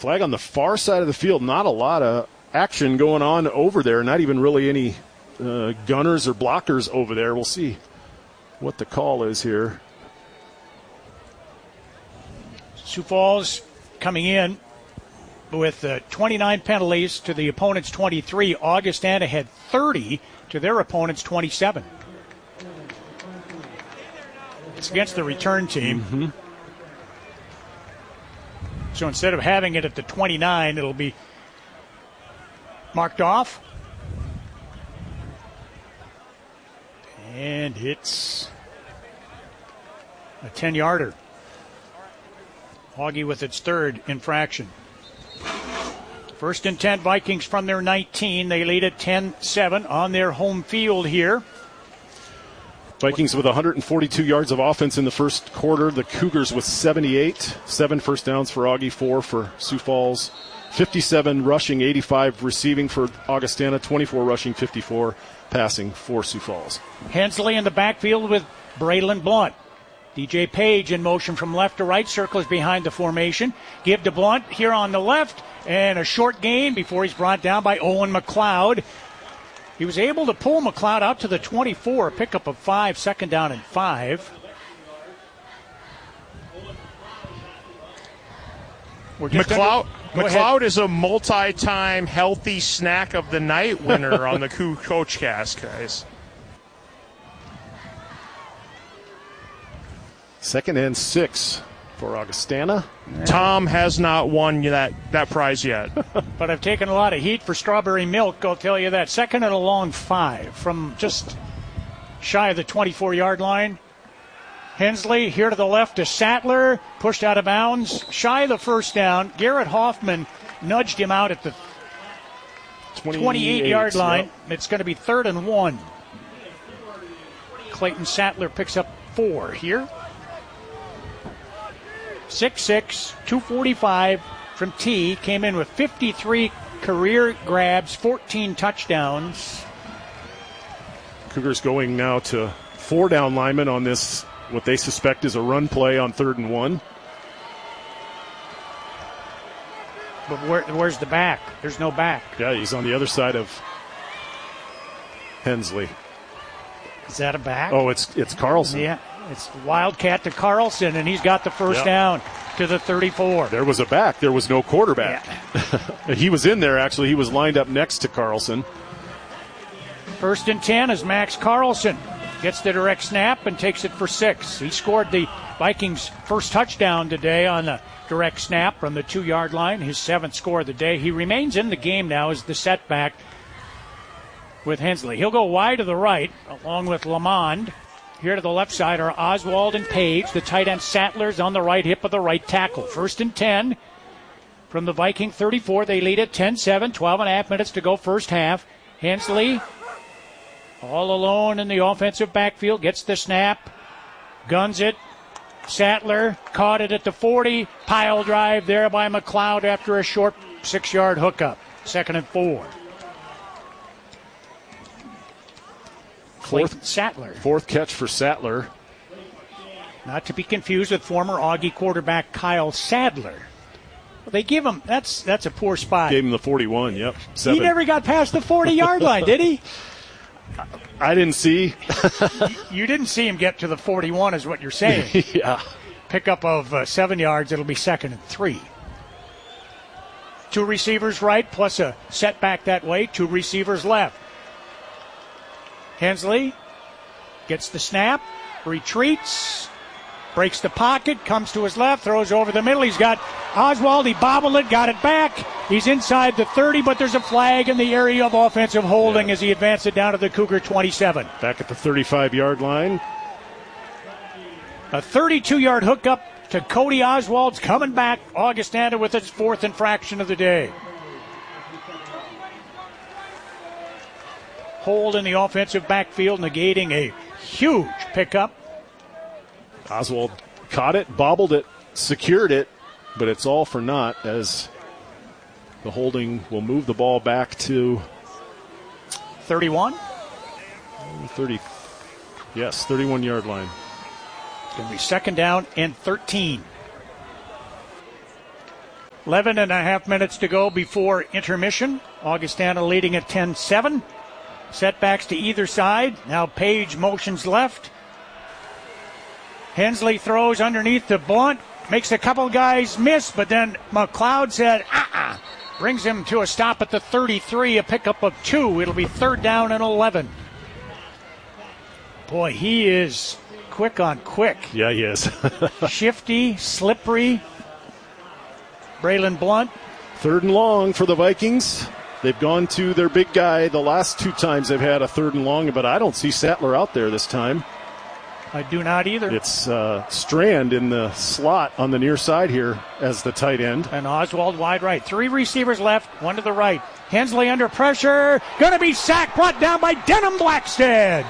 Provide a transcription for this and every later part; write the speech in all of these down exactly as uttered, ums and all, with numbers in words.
Flag on the far side of the field. Not a lot of action going on over there. Not even really any uh, gunners or blockers over there. We'll see what the call is here. Sioux Falls coming in with uh, twenty-nine penalties to the opponent's twenty-three. Augustana had thirty to their opponent's twenty-seven. It's against the return team. Mm-hmm. So instead of having it at the twenty-nine, it'll be marked off. And it's a ten-yarder. Augie with its third infraction. First and ten, Vikings from their nineteen. They lead at ten seven on their home field here. Vikings with one hundred forty-two yards of offense in the first quarter. The Cougars with seventy-eight. Seven first downs for Augie, four for Sioux Falls. fifty-seven rushing, eighty-five receiving for Augustana. twenty-four rushing, fifty-four passing for Sioux Falls. Hensley in the backfield with Braylon Blunt. D J Page in motion from left to right. Circles behind the formation. Give to Blunt here on the left. And a short gain before he's brought down by Owen McLeod. He was able to pull McLeod out to the twenty-four, a pickup of five, second down and five. We're just McLeod, under, McLeod is a multi-time healthy snack of the night winner on the Co- Coach Cast, guys. Second and six for Augustana. Tom has not won that, that prize yet. But I've taken a lot of heat for strawberry milk, I'll tell you that. Second and a long five from just shy of the twenty-four-yard line. Hensley here to the left to Sattler, pushed out of bounds, shy of the first down. Garrett Hoffman nudged him out at the twenty-eight-yard line. Yep. It's going to be third and one. Clayton Sattler picks up four here. six six, two forty-five from T. Came in with fifty-three career grabs, fourteen touchdowns. Cougars going now to four down linemen on this, what they suspect is a run play on third and one. But where, where's the back? There's no back. Yeah, he's on the other side of Hensley. Is that a back? Oh, it's it's Carlson. Yeah, it's Wildcat to Carlson, and he's got the first yep. down to the thirty-four. There was a back. There was no quarterback. Yeah. He was in there, actually. He was lined up next to Carlson. First and ten as Max Carlson gets the direct snap and takes it for six. He scored the Vikings' first touchdown today on the direct snap from the two-yard line, his seventh score of the day. He remains in the game now as the setback with Hensley. He'll go wide to the right along with Lamond. Here to the left side are Oswald and Page. The tight end Sattler's on the right hip of the right tackle. First and ten from the Viking thirty-four. They lead at ten seven, twelve and a half minutes to go first half. Hensley all alone in the offensive backfield. Gets the snap. Guns it. Sattler caught it at the forty. Pile drive there by McLeod after a short six-yard hookup. Second and four. Fourth, Sattler. Fourth catch for Sattler. Not to be confused with former Augie quarterback Kyle Sadler. Well, they give him, that's that's a poor spot. Gave him the forty-one, yep. Seven. He never got past the forty-yard line, did he? I didn't see. You didn't see him get to the forty-one is what you're saying. Yeah. Pickup of uh, seven yards, it'll be second and three. Two receivers right, plus a setback that way. Two receivers left. Hensley gets the snap, retreats, breaks the pocket, comes to his left, throws over the middle. He's got Oswald. He bobbled it, got it back. He's inside the thirty, but there's a flag in the area of offensive holding yeah. as he advances it down to the Cougar twenty-seven. Back at the thirty-five-yard line. A thirty-two-yard hookup to Cody Oswald's coming back. Augustana with its fourth infraction of the day. Hold in the offensive backfield, negating a huge pickup. Oswald caught it, bobbled it, secured it, but it's all for naught as the holding will move the ball back to thirty-one? thirty. Yes, thirty-one-yard line. It's going to be second down and thirteen. eleven and a half minutes to go before intermission. Augustana leading at ten seven. Setbacks to either side. Now Page motions left. Hensley throws underneath to Blunt. Makes a couple guys miss, but then McLeod said, uh-uh. Brings him to a stop at the thirty-three, a pickup of two. It'll be third down and eleven. Boy, he is quick on quick. Yeah, he is. Shifty, slippery. Braylon Blunt. Third and long for the Vikings. They've gone to their big guy the last two times they've had a third and long, but I don't see Sattler out there this time. I do not either. It's uh, Strand in the slot on the near side here as the tight end. And Oswald wide right. Three receivers left, one to the right. Hensley under pressure. Going to be sacked, brought down by Denham Blackstead.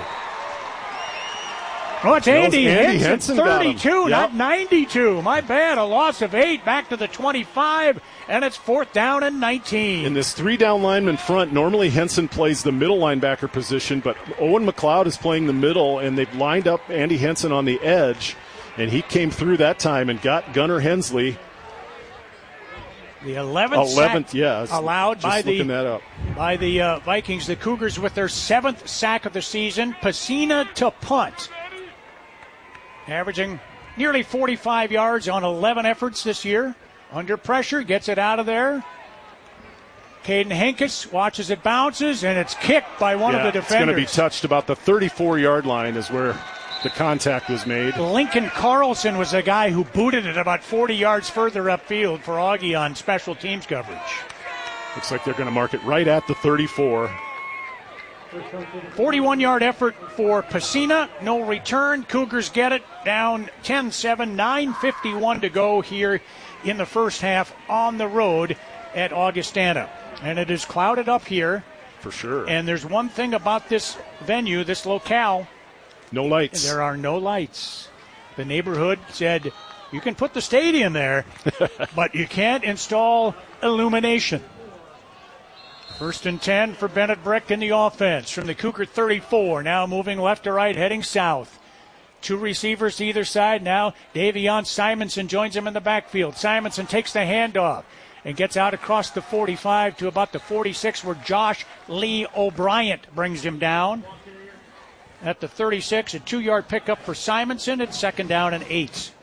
Oh, it's Andy, Andy Henson, Henson thirty-two, yep. not ninety-two. My bad, a loss of eight, back to the twenty-five, and it's fourth down and nineteen. In this three-down lineman front, normally Henson plays the middle linebacker position, but Owen McLeod is playing the middle, and they've lined up Andy Henson on the edge, and he came through that time and got Gunnar Hensley. The eleventh, eleventh sack yeah, allowed just by looking the, that up. by the uh, Vikings. The Cougars with their seventh sack of the season. Pacina to punt. Averaging nearly forty-five yards on eleven efforts this year. Under pressure, gets it out of there. Caden Henkes watches it bounces, and it's kicked by one yeah, of the defenders. It's going to be touched about the thirty-four-yard line is where the contact was made. Lincoln Carlson was the guy who booted it about forty yards further upfield for Augie on special teams coverage. Looks like they're going to mark it right at the thirty-four. forty-one-yard effort for Pacina. No return. Cougars get it down ten seven. nine fifty-one to go here in the first half on the road at Augustana. And it is clouded up here. For sure. And there's one thing about this venue, this locale. No lights. There are no lights. The neighborhood said, you can put the stadium there, but you can't install illumination. First and ten for Bennett Brick in the offense from the Cougar thirty-four. Now moving left to right, heading south. Two receivers to either side. Now Davion Simonson joins him in the backfield. Simonson takes the handoff and gets out across the forty-five to about the forty-six, where Josh Lee O'Brien brings him down. At the thirty-six, a two-yard pickup for Simonson. It's second down and eight.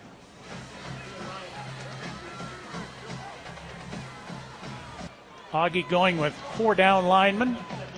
Augie going with four down linemen.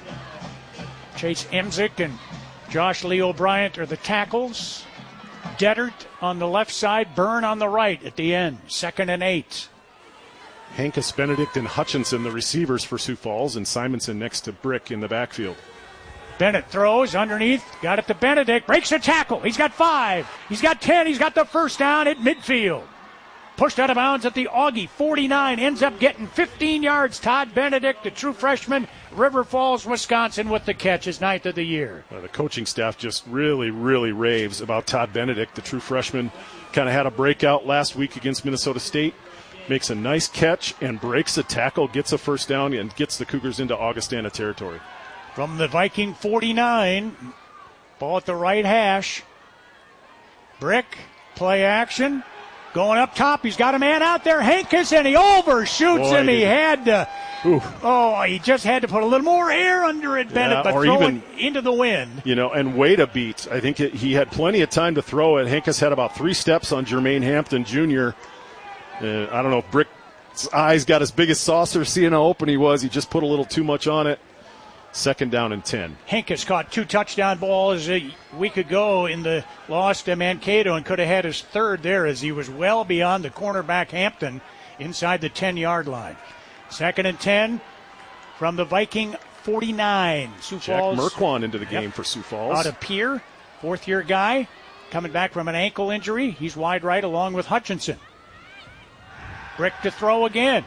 Chase Emzik and Josh Lee O'Brien are the tackles. Dettert on the left side, Byrne on the right at the end. Second and eight. Hankus, Benedict, and Hutchinson, the receivers for Sioux Falls, and Simonson next to Brick in the backfield. Bennett throws underneath, got it to Benedict, breaks a tackle. He's got five, he's got ten, he's got the first down at midfield. Pushed out of bounds at the Augie forty-nine, ends up getting fifteen yards. Todd Benedict, the true freshman, River Falls, Wisconsin, with the catch, his ninth of the year. Uh, the coaching staff just really, really raves about Todd Benedict, the true freshman. Kind of had a breakout last week against Minnesota State. Makes a nice catch and breaks a tackle, gets a first down, and gets the Cougars into Augustana territory. From the Viking forty-nine, ball at the right hash. Brick, play action. Going up top, he's got a man out there, Henkes, and he overshoots Boy, him. He he had to, Ooh. oh, he just had to put a little more air under it, Bennett, Yeah, but or throw even- it into the wind. You know, and wait a beat. I think it, he had plenty of time to throw it. Hankus had about three steps on Jermaine Hampton Junior Uh, I don't know if Brick's eyes got as big as saucer, seeing how open he was. He just put a little too much on it. Second down and ten. Henkes caught two touchdown balls a week ago in the loss to Mankato and could have had his third there as he was well beyond the cornerback Hampton inside the ten-yard line. Second and ten from the Viking forty-nine. Sioux Jack Falls Merquan into the game Yep. for Sioux Falls. out of Pierre, fourth-year guy, coming back from an ankle injury. He's wide right along with Hutchinson. Brick to throw again.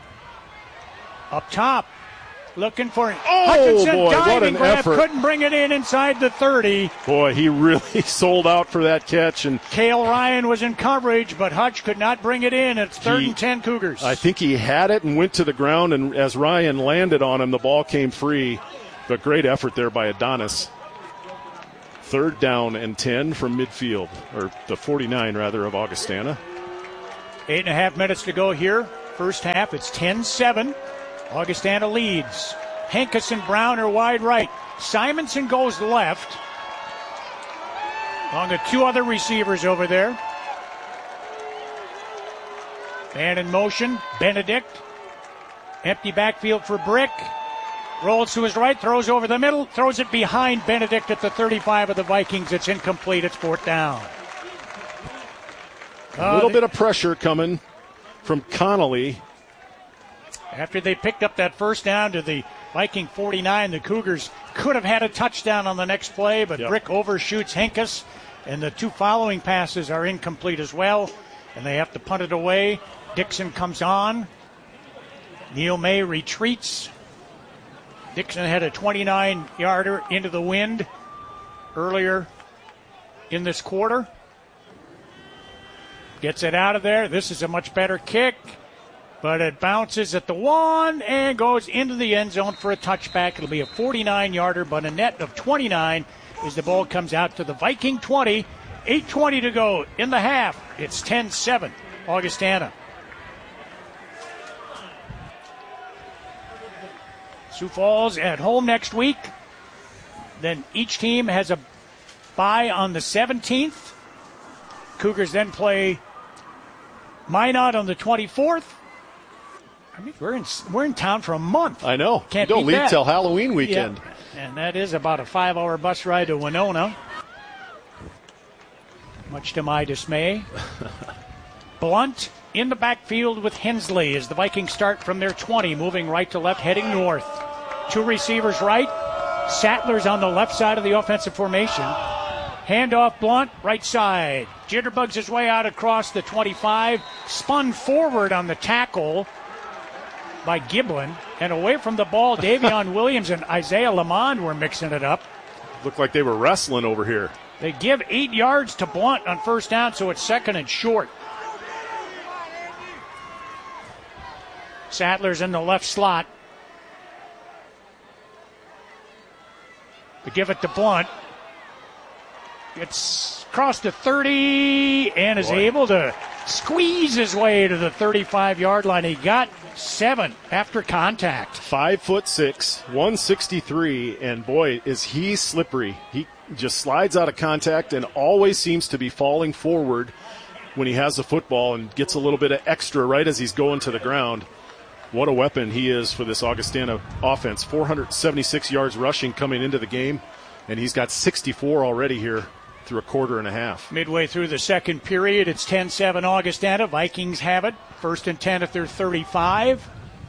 Up top. Looking for it. Oh, Hutchinson boy, what diving an grab. effort. Couldn't bring it in inside the thirty. Boy, he really sold out for that catch. And Cale Ryan was in coverage, but Hutch could not bring it in. It's third He- and ten Cougars. I think he had it and went to the ground, and as Ryan landed on him, the ball came free. But great effort there by Adonis. Third down and ten from midfield, or the forty-nine, rather, of Augustana. Eight and a half minutes to go here First half, it's ten seven. Augustana leads. Henkus and Brown are wide right. Simonson goes left. Along with two other receivers over there. Man in motion, Benedict. Empty backfield for Brick. Rolls to his right, throws over the middle, throws it behind Benedict at the thirty-five of the Vikings. It's incomplete. It's fourth down. A little uh, bit of pressure coming from Connolly. After they picked up that first down to the Viking forty-nine, the Cougars could have had a touchdown on the next play, but yep. Brick overshoots Henkus, and the two following passes are incomplete as well, and they have to punt it away. Dixon comes on. Neil May retreats. Dixon had a twenty-nine-yarder into the wind earlier in this quarter. Gets it out of there. This is a much better kick, but it bounces at the one and goes into the end zone for a touchback. It'll be a forty-nine-yarder, but a net of twenty-nine as the ball comes out to the Viking twenty. eight twenty to go in the half. It's ten seven, Augustana. Sioux Falls at home next week. Then each team has a bye on the seventeenth. Cougars then play Minot on the twenty-fourth. I mean, we're in we're in town for a month. I know. Can't you don't leave that. till Halloween weekend. Yeah. And that is about a five-hour bus ride to Winona. Much to my dismay. Blunt in the backfield with Hensley as the Vikings start from their twenty, moving right to left, heading north. Two receivers right. Sattler's on the left side of the offensive formation. Handoff Blunt, right side. Jitterbugs his way out across the twenty-five. Spun forward on the tackle by Giblin. And away from the ball, Davion Williams and Isaiah Lamond were mixing it up. Looked like they were wrestling over here. They give eight yards to Blunt on first down, so it's second and short. Sattler's in the left slot. They give it to Blunt. It's crossed to thirty and is boy. able to squeeze his way to the thirty-five-yard line. He got seven after contact. Five foot six, one sixty-three, and boy, is he slippery. He just slides out of contact and always seems to be falling forward when he has the football and gets a little bit of extra right as he's going to the ground. What a weapon he is for this Augustana offense. four hundred seventy-six yards rushing coming into the game, and he's got sixty-four already here through a quarter and a half. Midway through the second period, it's ten seven Augustana. Vikings have it. First and ten at their thirty-five.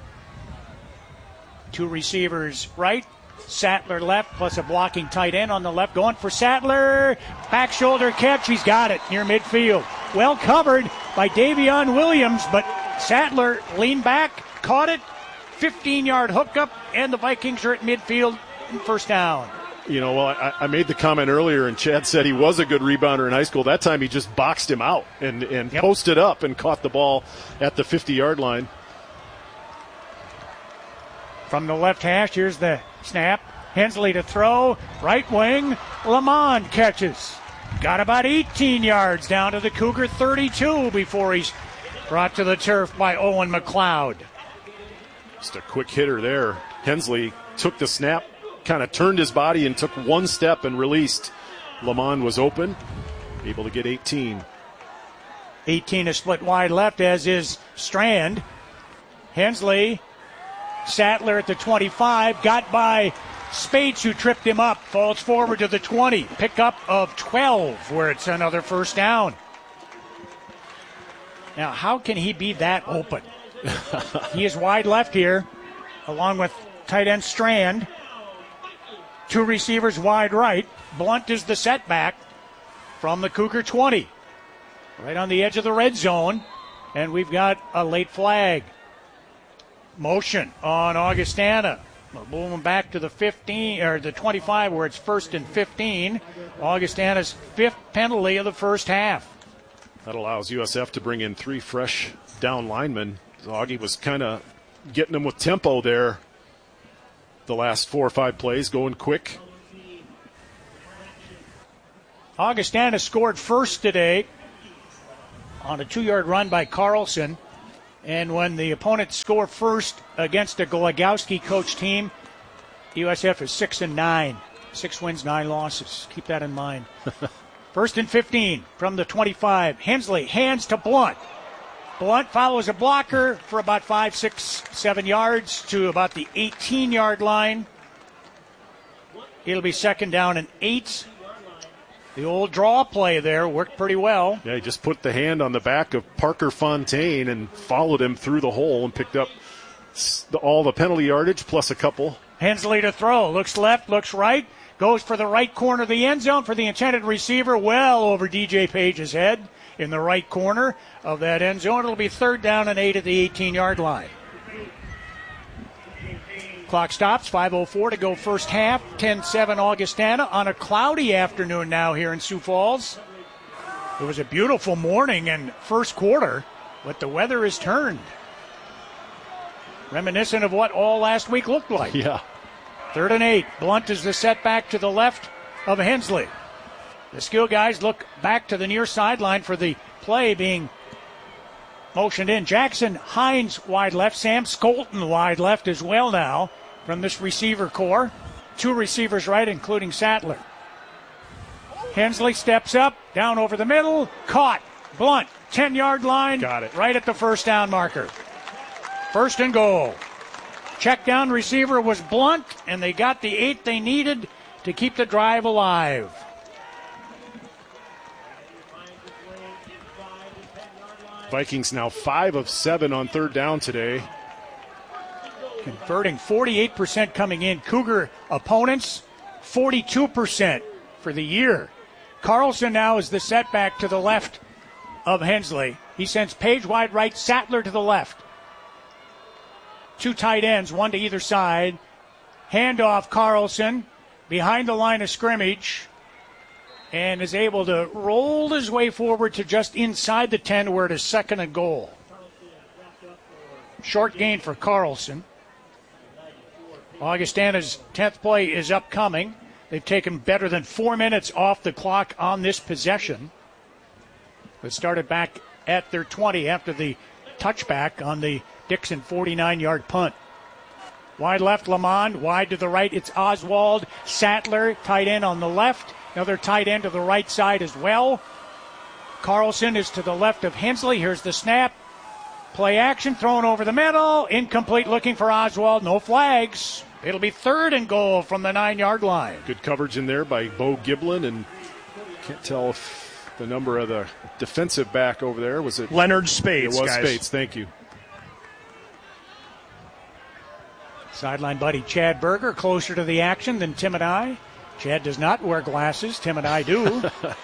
Two receivers right. Sattler left, plus a blocking tight end on the left. Going for Sattler. Back shoulder catch. He's got it near midfield. Well covered by Davion Williams, but Sattler leaned back, caught it. fifteen-yard hookup, and the Vikings are at midfield. First down. You know, well, I, I made the comment earlier, and Chad said he was a good rebounder in high school. That time he just boxed him out and, and yep. posted up and caught the ball at the fifty-yard line. From the left hash, here's the snap. Hensley to throw. Right wing. Lamond catches. Got about eighteen yards down to the Cougar thirty-two before he's brought to the turf by Owen McLeod. Just a quick hitter there. Hensley took the snap, kind of turned his body and took one step and released. Lamond was open, able to get eighteen. eighteen is split wide left, as is Strand. Hensley, Sattler at the twenty-five, got by Spates, who tripped him up, falls forward to the twenty. Pickup of twelve, where it's another first down. Now, how can he be that open? He is wide left here, along with tight end Strand. Two receivers wide right. Blunt is the setback from the Cougar twenty. Right on the edge of the red zone. And we've got a late flag. Motion on Augustana. Moving back to the fifteen or the twenty-five, where it's first and fifteen. Augustana's fifth penalty of the first half. That allows U S F to bring in three fresh down linemen. Augie was kind of getting them with tempo there the last four or five plays, going quick. Augustana scored first today on a two-yard run by Carlson. And when the opponents score first against a Golagowski coach team, U S F is six and nine. Six wins, nine losses. Keep that in mind. First and fifteen from the twenty-five. Hensley hands to Blunt. Blunt follows a blocker for about five, six, seven yards to about the eighteen-yard line. It'll be second down and eight. The old draw play there worked pretty well. Yeah, he just put the hand on the back of Parker Fontaine and followed him through the hole and picked up all the penalty yardage plus a couple. Hensley to throw. Looks left, looks right. Goes for the right corner of the end zone for the intended receiver. Well over D J Page's head in the right corner of that end zone. It'll be third down and eight at the eighteen-yard line. Clock stops, five oh four to go first half, ten seven Augustana on a cloudy afternoon now here in Sioux Falls. It was a beautiful morning and first quarter, but the weather has turned. Reminiscent of what all last week looked like. Yeah. Third and eight. Blunt is the setback to the left of Hensley. The skill guys look back to the near sideline for the play being motioned in. Jackson Hines wide left. Sam Skolton wide left as well now from this receiver core. Two receivers right, including Sattler. Hensley steps up, down over the middle, caught. Blunt, ten-yard line. Got it. Right at the first down marker. First and goal. Check down receiver was Blunt, and they got the eight they needed to keep the drive alive. Vikings now five of seven on third down today. Converting forty-eight percent coming in. Cougar opponents, forty-two percent for the year. Carlson now is the setback to the left of Hensley. He sends Page wide right, Sattler to the left. Two tight ends, one to either side. Handoff Carlson behind the line of scrimmage and is able to roll his way forward to just inside the ten where it is second and goal. Short gain for Carlson. Augustana's tenth play is upcoming. They've taken better than four minutes off the clock on this possession. It started back at their twenty after the touchback on the Dixon forty-nine-yard punt. Wide left, Lamond. Wide to the right, it's Oswald. Sattler, tight end on the left. Another tight end to the right side as well. Carlson is to the left of Hensley. Here's the snap. Play action, thrown over the middle. Incomplete, looking for Oswald. No flags. It'll be third and goal from the nine-yard line. Good coverage in there by Bo Giblin, and can't tell if the number of the defensive back over there was it Leonard Spates. It was guys. Spates. Thank you. Sideline buddy Chad Berger closer to the action than Tim and I. Chad does not wear glasses. Tim and I do.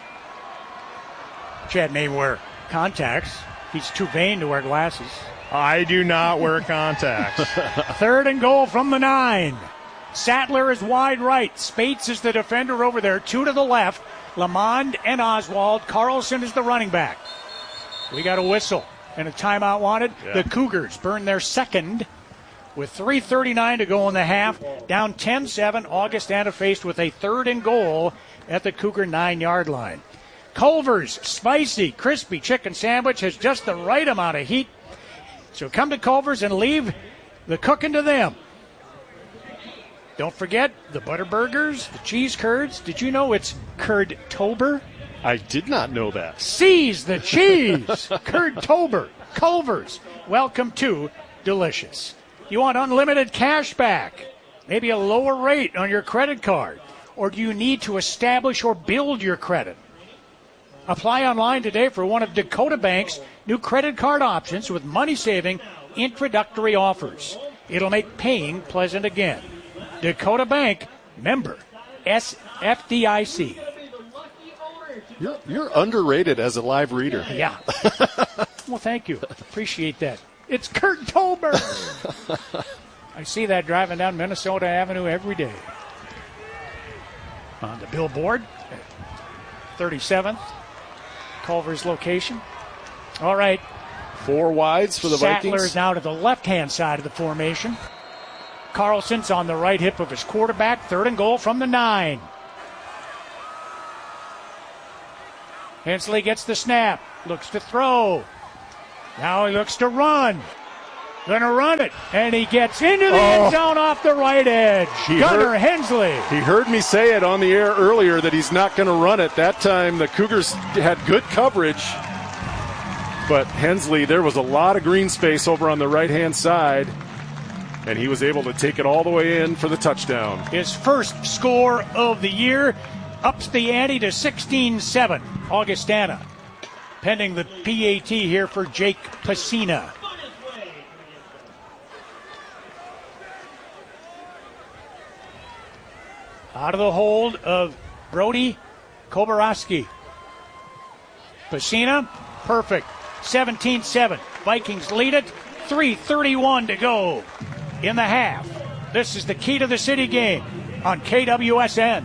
Chad may wear contacts. He's too vain to wear glasses. I do not wear contacts. Third and goal from the nine. Sattler is wide right. Spates is the defender over there. Two to the left. Lamond and Oswald. Carlson is the running back. We got a whistle and a timeout wanted. Yeah. The Cougars burn their second with three thirty-nine to go in the half. Down ten seven. Augustana faced with a third and goal at the Cougar nine-yard line. Culver's spicy, crispy chicken sandwich has just the right amount of heat. So come to Culver's and leave the cooking to them. Don't forget the butter burgers, the cheese curds. Did you know it's Curd-tober? I did not know that. Seize the cheese. Curd-tober. Culver's. Welcome to Delicious. You want unlimited cash back? Maybe a lower rate on your credit card? Or do you need to establish or build your credit? Apply online today for one of Dakota Bank's new credit card options with money-saving introductory offers. It'll make paying pleasant again. Dakota Bank, member S F D I C. You're, you're underrated as a live reader. Yeah. Well, thank you. Appreciate that. It's Curd-tober. I see that driving down Minnesota Avenue every day. On the billboard, thirty-seventh. Culver's location. All right. Four wides for the Sattler Vikings. is now to the left-hand side of the formation. Carlson's on the right hip of his quarterback. Third and goal from the nine. Hensley gets the snap. Looks to throw. Now he looks to run. Gonna run it, and he gets into the Oh. end zone off the right edge. He Gunnar heard- Hensley. He heard me say it on the air earlier that he's not going to run it. That time the Cougars had good coverage, but Hensley, there was a lot of green space over on the right-hand side, and he was able to take it all the way in for the touchdown. His first score of the year ups the ante to sixteen seven. Augustana pending the P A T here for Jake Pacina. Out of the hold of Brody Koborowski. Pacina, perfect. seventeen seven. Vikings lead it. three thirty-one to go in the half. This is the Key to the City game on K W S N.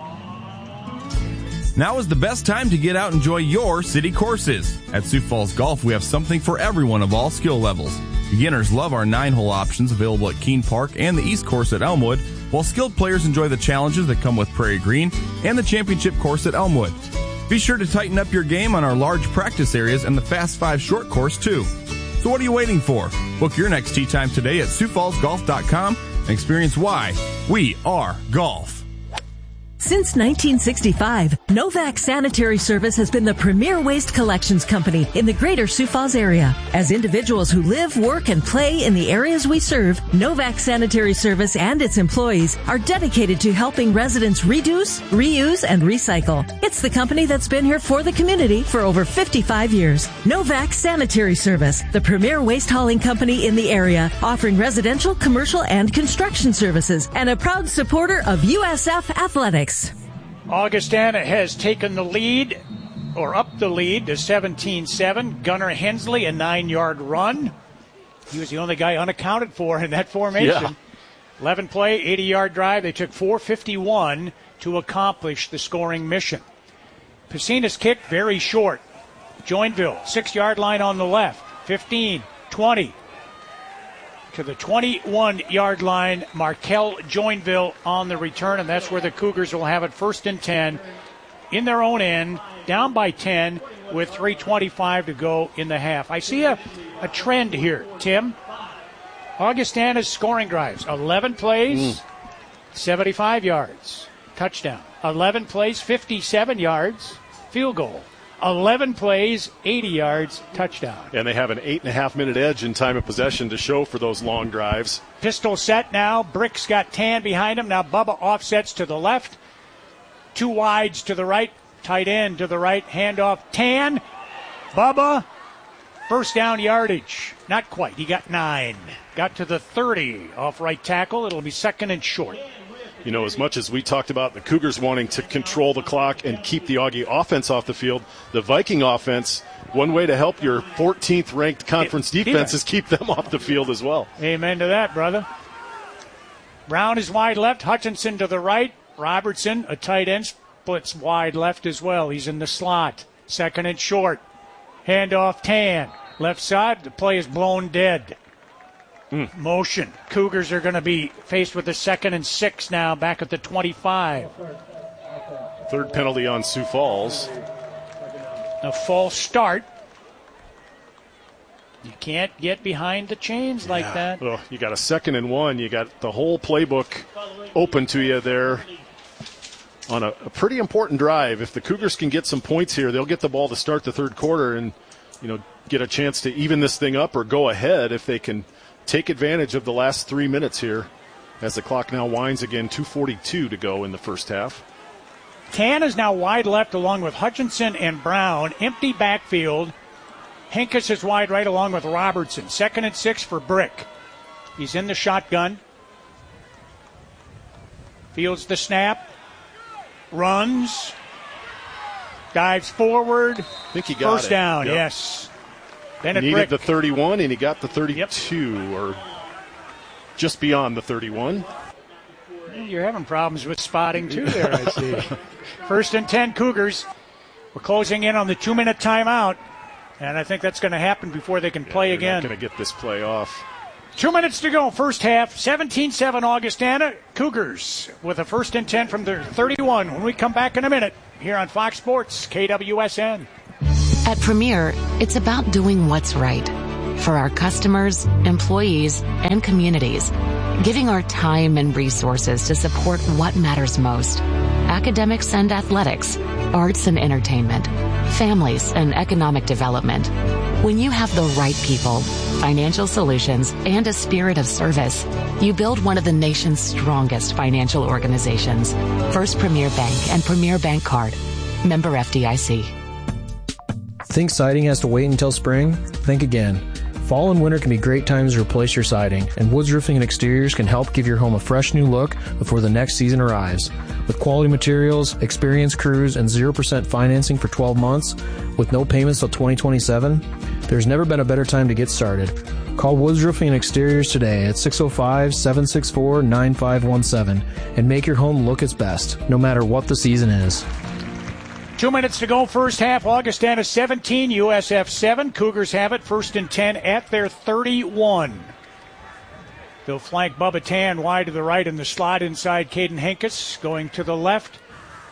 Now is the best time to get out and enjoy your city courses. At Sioux Falls Golf, we have something for everyone of all skill levels. Beginners love our nine-hole options available at Keene Park and the East Course at Elmwood, while skilled players enjoy the challenges that come with Prairie Green and the championship course at Elmwood. Be sure to tighten up your game on our large practice areas and the Fast Five short course, too. So what are you waiting for? Book your next tee time today at Sioux Falls Golf dot com and experience why we are golf. Since nineteen sixty-five, Novak Sanitary Service has been the premier waste collections company in the greater Sioux Falls area. As individuals who live, work, and play in the areas we serve, Novak Sanitary Service and its employees are dedicated to helping residents reduce, reuse, and recycle. It's the company that's been here for the community for over fifty-five years. Novak Sanitary Service, the premier waste hauling company in the area, offering residential, commercial, and construction services, and a proud supporter of U S F Athletics. Augustana has taken the lead, or up the lead to seventeen seven. Gunnar Hensley, a nine-yard run. He was the only guy unaccounted for in that formation. Yeah. eleven play, eighty-yard drive. They took four fifty-one to accomplish the scoring mission. Pacina's kick, very short. Joinville, six-yard line on the left. fifteen, twenty. To the twenty-one-yard line, Markel Joinville on the return, and that's where the Cougars will have it first and ten in their own end, down by ten with three twenty-five to go in the half. I see a, a trend here, Tim. Augustana's scoring drives, eleven plays, mm. seventy-five yards, touchdown. eleven plays, fifty-seven yards, field goal. eleven plays, eighty yards, touchdown. And they have an eight and a half minute edge in time of possession to show for those long drives. Pistol set now. Brick's got Tan behind him. Now Bubba offsets to the left. Two wides to the right. Tight end to the right. Handoff. Tan. Bubba. First down yardage. Not quite. He got nine. Got to the thirty off right tackle. It'll be second and short. You know, as much as we talked about the Cougars wanting to control the clock and keep the Augie offense off the field, the Viking offense, one way to help your fourteenth ranked conference It, defense is keep them off the field as well. Amen to that, brother. Brown is wide left. Hutchinson to the right. Robertson, a tight end, splits wide left as well. He's in the slot. Second and short. Handoff Tan. Left side. The play is blown dead. Mm. Motion. Cougars are going to be faced with a second and six now, back at the twenty-five. Third penalty on Sioux Falls. A false start. You can't get behind the chains like yeah. that. Well, you got a second and one. You got the whole playbook open to you there on a, a pretty important drive. If the Cougars can get some points here, they'll get the ball to start the third quarter and, you know, get a chance to even this thing up or go ahead if they can take advantage of the last three minutes here as the clock now winds again. two forty-two to go in the first half. Tan is now wide left along with Hutchinson and Brown. Empty backfield. Hinkes is wide right along with Robertson. Second and six for Brick. He's in the shotgun. Fields the snap. Runs. Dives forward. I think he got First it. down, Yep. yes. He Bennett needed Brick. the thirty-one, and he got the thirty-two, yep. Or just beyond the thirty-one. You're having problems with spotting, too, there, I see. First and ten, Cougars. We're closing in on the two-minute timeout, and I think that's going to happen before they can yeah, play they're again. Not going to get this play off. Two minutes to go, first half. seventeen seven Augustana. Cougars with a first and ten from their thirty-one. When we come back in a minute here on Fox Sports, K W S N. At Premier, it's about doing what's right for our customers, employees, and communities, giving our time and resources to support what matters most: academics and athletics, arts and entertainment, families and economic development. When you have the right people, financial solutions, and a spirit of service, you build one of the nation's strongest financial organizations. First Premier Bank and Premier Bank Card. Member F D I C. Think siding has to wait until spring? Think again. Fall and winter can be great times to replace your siding, and Woods Roofing and Exteriors can help give your home a fresh new look before the next season arrives. With quality materials, experienced crews, and zero percent financing for twelve months, with no payments till twenty twenty-seven, there's never been a better time to get started. Call Woods Roofing and Exteriors today at six oh five, seven six four, nine five one seven and make your home look its best, no matter what the season is. Two minutes to go, first half. Augustana seventeen, U S F seven. Cougars have it, first and ten at their thirty-one. They'll flank Bubba Tan wide to the right in the slot inside Caden Henkes. Going to the left,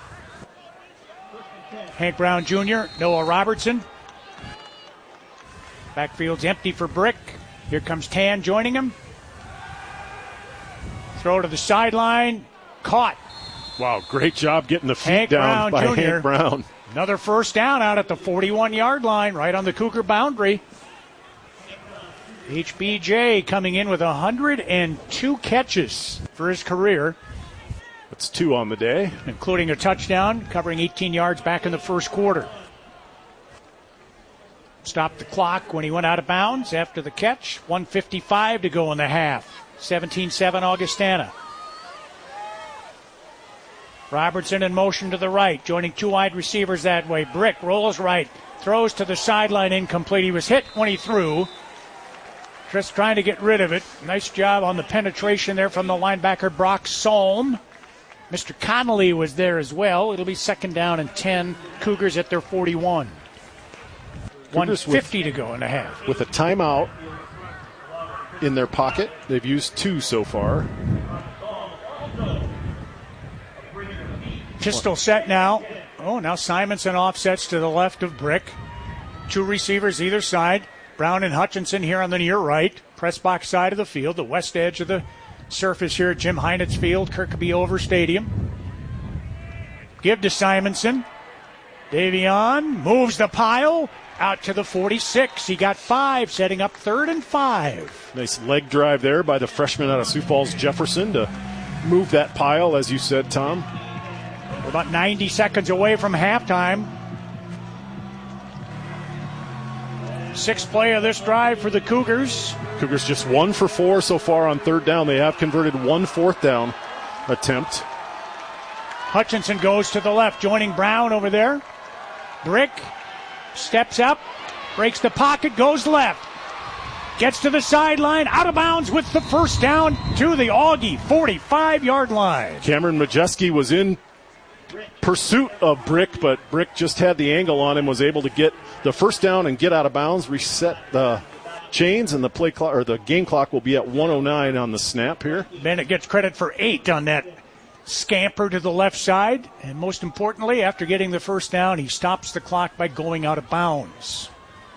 Hank Brown Junior, Noah Robertson. Backfield's empty for Brick. Here comes Tan joining him. Throw to the sideline. Caught. Wow, great job getting the feet Hank down Brown by Junior Hank Brown. Another first down out at the forty-one-yard line, right on the Cougar boundary. H B J coming in with one hundred two catches for his career. That's two on the day. Including a touchdown, covering eighteen yards back in the first quarter. Stopped the clock when he went out of bounds after the catch. one fifty-five to go in the half. seventeen seven Augustana. Robertson in motion to the right, joining two wide receivers that way. Brick rolls right, throws to the sideline, incomplete. He was hit when he threw. Just trying to get rid of it. Nice job on the penetration there from the linebacker Brock Solm. Mister Connolly was there as well. It'll be second down and ten. Cougars at their forty-one. one fifty to go in the half. With a timeout in their pocket. They've used two so far. Pistol set now. Oh, now Simonson offsets to the left of Brick. Two receivers either side. Brown and Hutchinson here on the near right. Press box side of the field, the west edge of the surface here at Jim Heinitz Field, Kirkby Over Stadium. Give to Simonson. Davion moves the pile out to the forty-six. He got five, setting up third and five. Nice leg drive there by the freshman out of Sioux Falls, Jefferson, to move that pile, as you said, Tom. We're about ninety seconds away from halftime. Sixth play of this drive for the Cougars. Cougars just one for four so far on third down. They have converted one fourth down attempt. Hutchinson goes to the left, joining Brown over there. Brick steps up, breaks the pocket, goes left. Gets to the sideline, out of bounds with the first down to the Augie forty-five-yard line. Cameron Majeski was in pursuit of Brick, but Brick just had the angle on him, was able to get the first down and get out of bounds, reset the chains, and the play clock or the game clock will be at one oh nine on the snap here. Bennett gets credit for eight on that scamper to the left side, and most importantly, after getting the first down, he stops the clock by going out of bounds.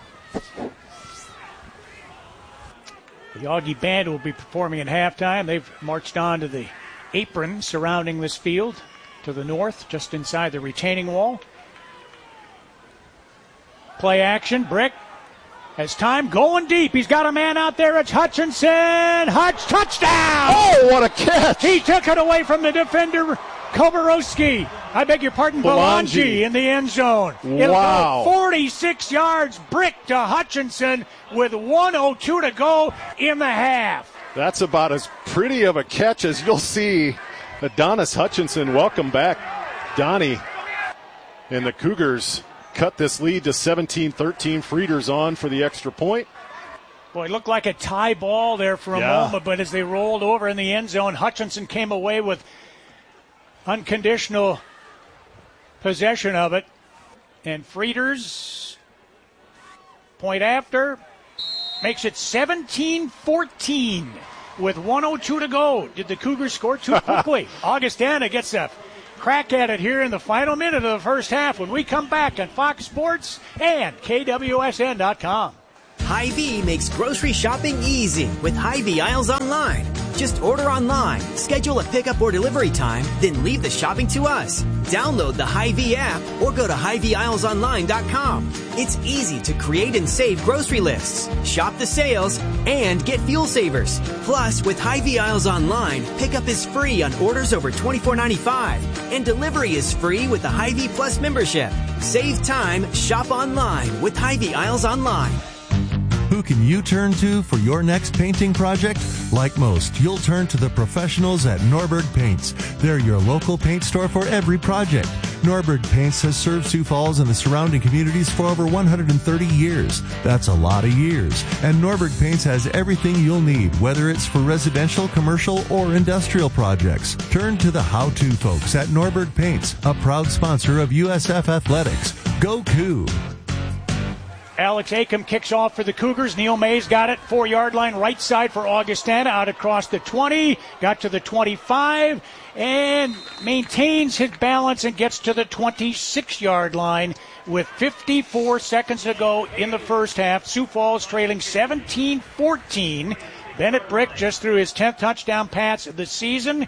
The Augie Band will be performing at halftime. They've marched on to the apron surrounding this field to the north, just inside the retaining wall. Play action. Brick has time, going deep. He's got a man out there. It's Hutchinson. Hutch, touchdown! Oh, what a catch! He took it away from the defender, Koborowski. I beg your pardon, Belangi in the end zone. It'll wow. go forty-six yards. Brick to Hutchinson with one oh two to go in the half. That's about as pretty of a catch as you'll see. Adonis Hutchinson, welcome back, Donnie. And the Cougars cut this lead to seventeen thirteen. Frieders on for the extra point. Boy, it looked like a tie ball there for a yeah. moment, but as they rolled over in the end zone, Hutchinson came away with unconditional possession of it. And Frieders, point after, makes it seventeen fourteen with one oh two to go. Did the Cougars score too quickly? Augustana gets a crack at it here in the final minute of the first half when we come back on Fox Sports and K W S N dot com. Hy-Vee makes grocery shopping easy with Hy-Vee Aisles Online. Just order online, schedule a pickup or delivery time, then leave the shopping to us. Download the Hy-Vee app or go to Hy Vee Aisles Online dot com. It's easy to create and save grocery lists, shop the sales, and get fuel savers. Plus, with Hy-Vee Aisles Online, pickup is free on orders over twenty-four ninety-five, and delivery is free with the Hy-Vee Plus membership. Save time, shop online with Hy-Vee Aisles Online. Who can you turn to for your next painting project? Like most, you'll turn to the professionals at Norberg Paints. They're your local paint store for every project. Norberg Paints has served Sioux Falls and the surrounding communities for over one hundred thirty years. That's a lot of years. And Norberg Paints has everything you'll need, whether it's for residential, commercial, or industrial projects. Turn to the how-to folks at Norberg Paints, a proud sponsor of U S F Athletics. Go Cougs! Alex Acom kicks off for the Cougars. Neil Mays got it, four-yard line, right side for Augustana, out across the twenty, got to the twenty-five, and maintains his balance and gets to the twenty-six-yard line with fifty-four seconds to go in the first half. Sioux Falls trailing seventeen fourteen. Bennett Brick just threw his tenth touchdown pass of the season.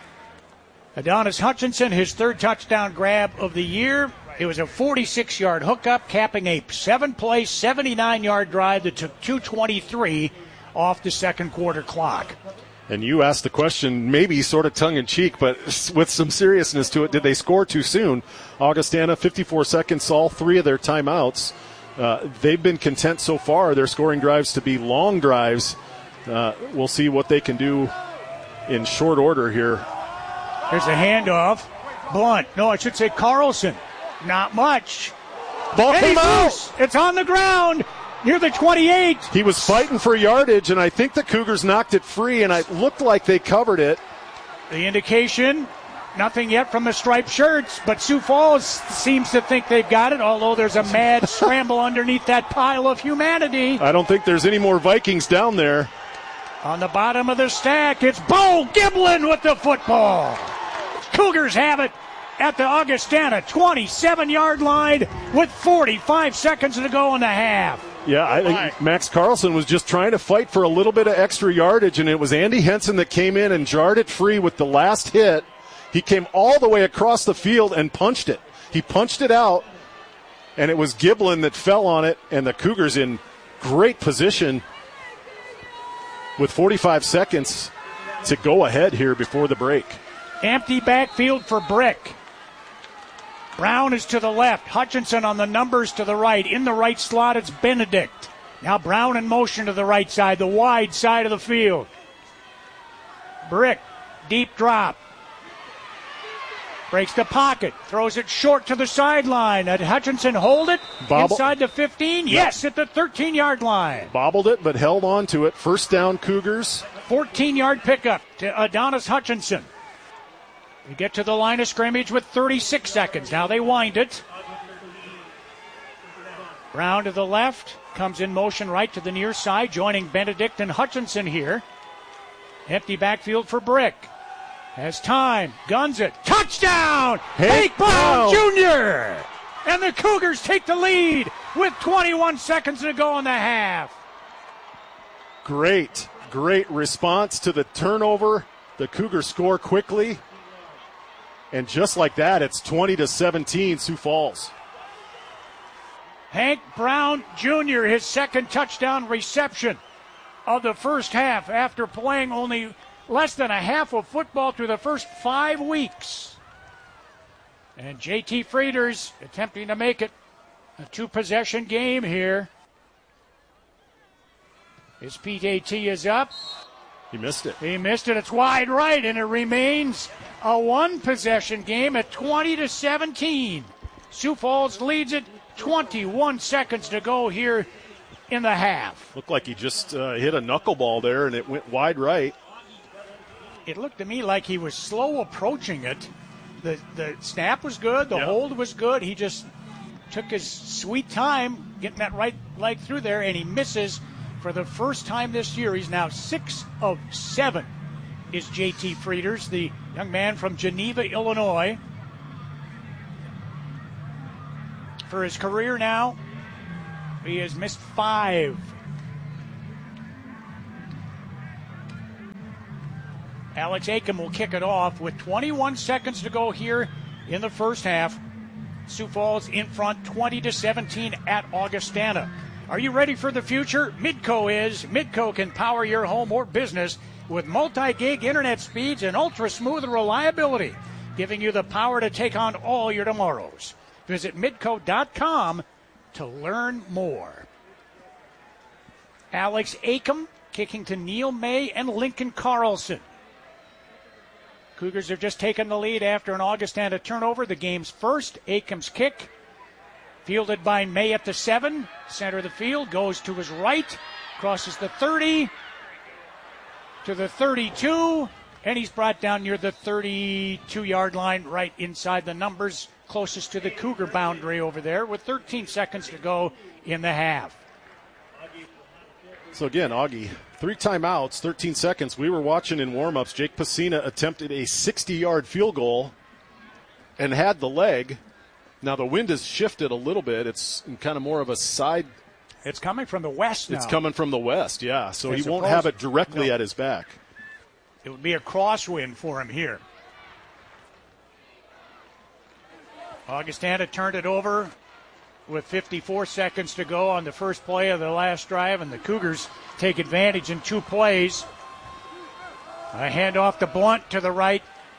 Adonis Hutchinson, his third touchdown grab of the year. It was a forty-six-yard hookup, capping a seven-play, seventy-nine-yard drive that took two twenty-three off the second quarter clock. And you asked the question, maybe sort of tongue-in-cheek, but with some seriousness to it, did they score too soon? Augustana, fifty-four seconds, all three of their timeouts. Uh, they've been content so far, their scoring drives to be long drives. Uh, we'll see what they can do in short order here. There's a handoff. Blunt. No, I should say Carlson. Not much. Ball came out. It's on the ground near the twenty-eight. He was fighting for yardage, and I think the Cougars knocked it free, and it looked like they covered it. The indication, nothing yet from the striped shirts, but Sioux Falls seems to think they've got it, although there's a mad scramble underneath that pile of humanity. I don't think there's any more Vikings down there. On the bottom of the stack, it's Bo Giblin with the football. Cougars have it at the Augustana twenty-seven-yard line with forty-five seconds to go in the half. Yeah, I think Max Carlson was just trying to fight for a little bit of extra yardage, and it was Andy Henson that came in and jarred it free with the last hit. He came all the way across the field and punched it. He punched it out, and it was Giblin that fell on it, and the Cougars in great position with forty-five seconds to go ahead here before the break. Empty backfield for Brick. Brown is to the left. Hutchinson on the numbers to the right. In the right slot, it's Benedict. Now Brown in motion to the right side, the wide side of the field. Brick, deep drop. Breaks the pocket. Throws it short to the sideline. Did Hutchinson hold it? Bobble. Inside the fifteen? Yes, at the thirteen-yard line. Bobbled it, but held on to it. First down, Cougars. fourteen-yard pickup to Adonis Hutchinson. We get to the line of scrimmage with thirty-six seconds. Now they wind it. Brown to the left. Comes in motion right to the near side, joining Benedict and Hutchinson here. Empty backfield for Brick. Has time. Guns it. Touchdown! Hank Brown Junior! And the Cougars take the lead with twenty-one seconds to go in the half. Great, great response to the turnover. The Cougars score quickly. And just like that, it's twenty to seventeen, Sioux Falls. Hank Brown Junior, his second touchdown reception of the first half after playing only less than a half of football through the first five weeks. And J T Frieders attempting to make it a two-possession game here. His P K T is up. He missed it. He missed it. It's wide right, and it remains a one-possession game at twenty to seventeen. Sioux Falls leads it. twenty-one seconds to go here in the half. Looked like he just uh, hit a knuckleball there, and it went wide right. It looked to me like he was slow approaching it. The the snap was good. The yep. hold was good. He just took his sweet time getting that right leg through there, and he misses for the first time this year. He's now six of seven, is J T Frieders, the young man from Geneva, Illinois. for his career now. He has missed five. Alex Aiken will kick it off with twenty-one seconds to go here in the first half. Sioux Falls in front twenty to seventeen at Augustana. Are you ready for the future? Midco is. Midco can power your home or business with multi-gig internet speeds and ultra-smooth reliability, giving you the power to take on all your tomorrows. Visit midco dot com to learn more. Alex Aiken kicking to Neil May and Lincoln Carlson. Cougars have just taken the lead after an Augustana turnover. The game's first. Aiken's kick, fielded by May at the seven. Center of the field, goes to his right, crosses the thirty, to the thirty-two, and he's brought down near the thirty-two-yard line, right inside the numbers, closest to the Cougar boundary over there, with thirteen seconds to go in the half. So again, Augie, three timeouts, thirteen seconds. We were watching in warm-ups. Jake Pacina attempted a sixty-yard field goal and had the leg. Now the wind has shifted a little bit. It's kind of more of a side. It's coming from the west now. It's coming from the west, yeah. So As he won't opposed, have it directly no. at his back. It would be a crosswind for him here. Augustana turned it over with fifty-four seconds to go on the first play of the last drive, and the Cougars take advantage in two plays. A handoff to Blunt to the right.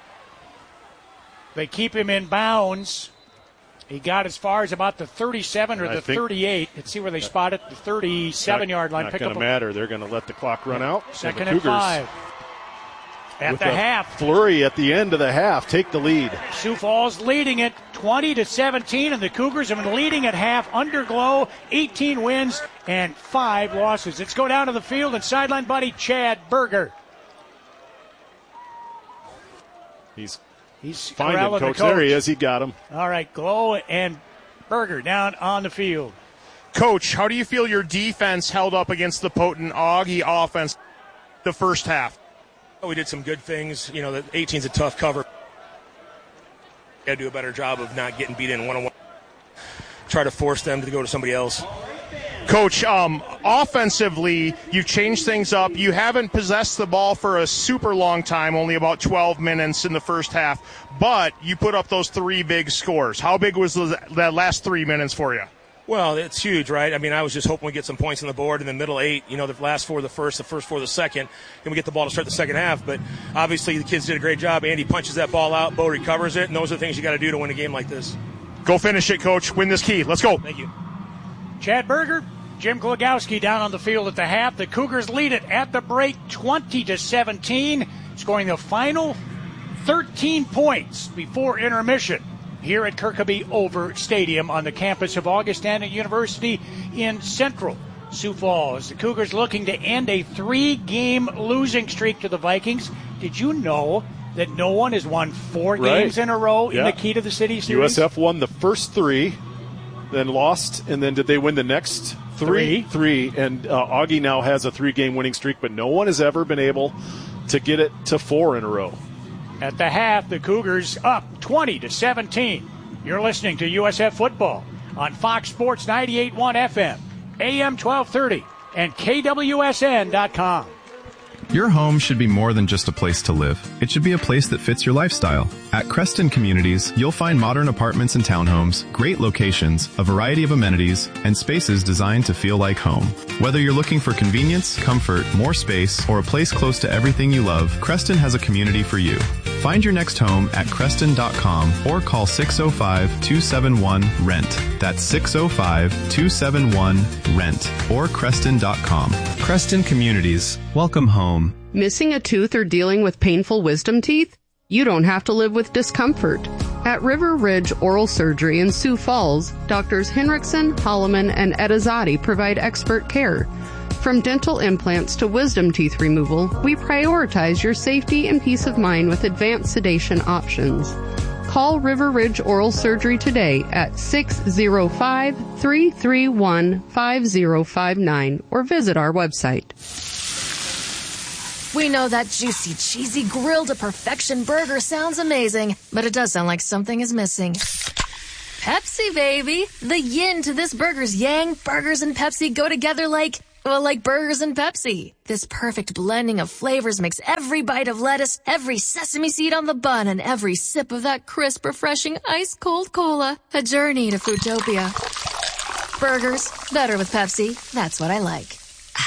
They keep him in bounds. He got as far as about the thirty-seven or I the think thirty-eight. Let's see where they spot it. The thirty-seven-yard line. Not Pick going up to a, matter. They're going to let the clock run out. Second the and Cougars, five. At with the a half, flurry at the end of the half, take the lead. Sioux Falls leading it twenty to seventeen, and the Cougars have been leading at half. Underglow, eighteen wins and five losses. Let's go down to the field and sideline buddy Chad Berger. He's He's finding corralling coach. the coach. There he is. He got him. All right, Glow and Berger down on the field. Coach, how do you feel your defense held up against the potent Augie offense the first half? We did some good things. You know, the eighteen's a tough cover. Got to do a better job of not getting beat in one-on-one. Try to force them to go to somebody else. Coach, um, offensively, you've changed things up. You haven't possessed the ball for a super long time, only about twelve minutes in the first half, but you put up those three big scores. How big was those, that last three minutes for you? Well, it's huge, right? I mean, I was just hoping we get some points on the board in the middle eight, you know, the last four the first, the first four the second, and we get the ball to start the second half. But obviously the kids did a great job. Andy punches that ball out, Bo recovers it, and those are the things you got to do to win a game like this. Go finish it, Coach. Win this key. Let's go. Thank you. Chad Berger, Jim Glogowski down on the field at the half. The Cougars lead it at the break twenty to seventeen, scoring the final thirteen points before intermission here at Kirkaby Over Stadium on the campus of Augustana University in Central Sioux Falls. The Cougars looking to end a three-game losing streak to the Vikings. Did you know that no one has won four Right. games in a row Yeah. in the Key to the City series? U S F won the first three, then lost, and then did they win the next three? Three. Three, and uh, Augie now has a three-game winning streak, but no one has ever been able to get it to four in a row. At the half, the Cougars up twenty to seventeen. You're listening to U S F Football on Fox Sports ninety-eight point one F M, A M twelve thirty, and K W S N dot com. Your home should be more than just a place to live. It should be a place that fits your lifestyle. At Creston Communities, you'll find modern apartments and townhomes, great locations, a variety of amenities, and spaces designed to feel like home. Whether you're looking for convenience, comfort, more space, or a place close to everything you love, Creston has a community for you. Find your next home at Creston dot com or call six oh five, two seven one, R E N T. That's six oh five, two seven one, R E N T or Creston dot com. Creston Communities. Welcome home. Missing a tooth or dealing with painful wisdom teeth? You don't have to live with discomfort. At River Ridge Oral Surgery in Sioux Falls, Doctors Henriksen, Holloman, and Edazati provide expert care. From dental implants to wisdom teeth removal, we prioritize your safety and peace of mind with advanced sedation options. Call River Ridge Oral Surgery today at six oh five, three three one, five oh five nine or visit our website. We know that juicy, cheesy, grilled to perfection burger sounds amazing, but it does sound like something is missing. Pepsi, baby. The yin to this burger's yang. Burgers and Pepsi go together like, well, like burgers and Pepsi. This perfect blending of flavors makes every bite of lettuce, every sesame seed on the bun, and every sip of that crisp, refreshing, ice-cold cola a journey to Foodtopia. Burgers, better with Pepsi. That's what I like.